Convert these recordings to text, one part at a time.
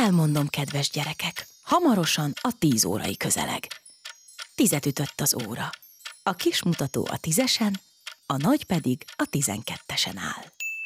Elmondom, kedves gyerekek, hamarosan a 10 órai közeleg. 10 ütött az óra. A kis mutató a 10-esen, a nagy pedig a 12-esen áll.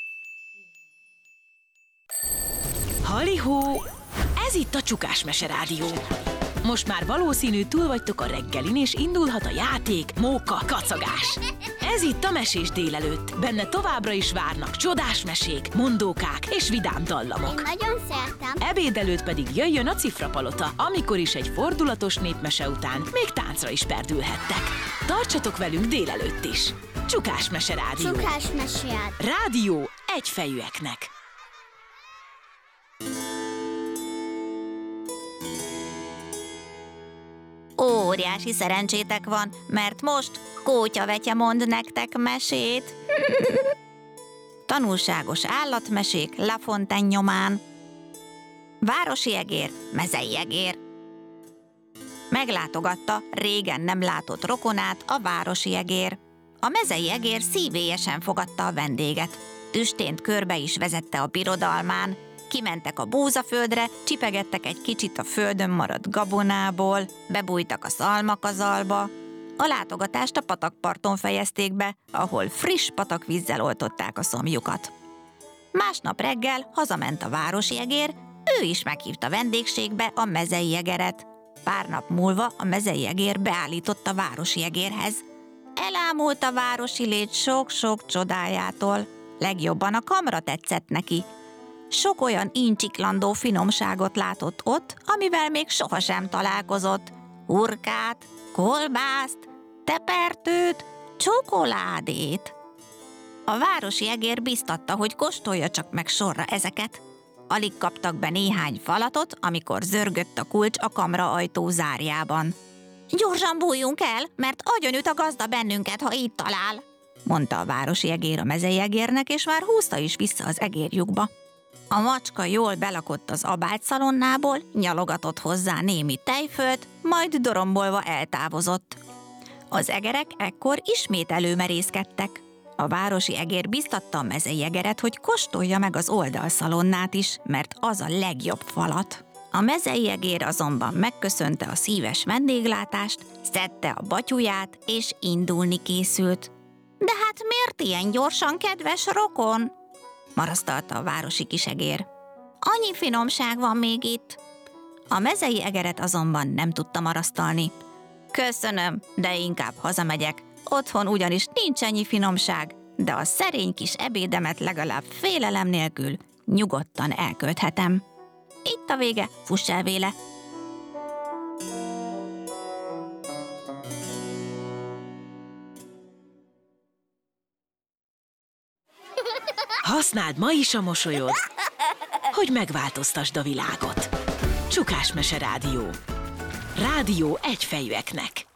Halihó! Ez itt a Csukás Mese Rádió. Most már valószínű túl vagytok a reggelin, és indulhat a játék, móka, kacagás. Ez itt a Mesés délelőtt. Benne továbbra is várnak csodás mesék, mondókák és vidám dallamok. Én nagyon szeretem. Ebéd előtt pedig jöjjön a Cifrapalota, amikor is egy fordulatos népmese után még táncra is perdülhettek. Tartsatok velünk délelőtt is. Csukás Mese Rádió. Csukás Mese Rádió egyfejűeknek. Óriási szerencsétek van, mert most Kótyavetye mond nektek mesét. Tanulságos állatmesék La Fontaine nyomán. Városi egér, mezei egér. Meglátogatta régen nem látott rokonát a városi egér. A mezei egér szívélyesen fogadta a vendéget. Tüstént körbe is vezette a birodalmán. Kimentek a búzaföldre, csipegettek egy kicsit a földön maradt gabonából, bebújtak a szalmakazalba. A látogatást a patakparton fejezték be, ahol friss patakvízzel oltották a szomjukat. Másnap reggel hazament a városi egér, ő is meghívta vendégségbe a mezei egeret. Pár nap múlva a mezei egér beállított a városi egérhez. Elámult a városi lét sok-sok csodájától. Legjobban a kamra tetszett neki. Sok olyan incsiklandó finomságot látott ott, amivel még sohasem találkozott. Hurkát, kolbászt, tepertőt, csokoládét. A városi egér biztatta, hogy kóstolja csak meg sorra ezeket. Alig kaptak be néhány falatot, amikor zörgött a kulcs a kamra ajtó zárjában. Gyorsan bújjunk el, mert agyonüt a gazda bennünket, ha így talál, mondta a városi egér a mezei egérnek, és már húzta is vissza az egérlyukba. A macska jól belakott az abágyszalonnából, nyalogatott hozzá némi tejfölt, majd dorombolva eltávozott. Az egerek ekkor ismét előmerészkedtek. A városi egér biztatta a mezei egeret, hogy kóstolja meg az oldalszalonnát is, mert az a legjobb falat. A mezei egér azonban megköszönte a szíves vendéglátást, szedte a batyuját, és indulni készült. De hát miért ilyen gyorsan, kedves rokon? Marasztalta a városi kisegér. Annyi finomság van még itt. A mezei egeret azonban nem tudta marasztalni. Köszönöm, de inkább hazamegyek. Otthon ugyanis nincs ennyi finomság, de a szerény kis ebédemet legalább félelem nélkül nyugodtan elkölthetem. Itt a vége, fuss el véle! Használd ma is a mosolyod, hogy megváltoztasd a világot. Csukás Mese Rádió. Rádió egyfejűeknek.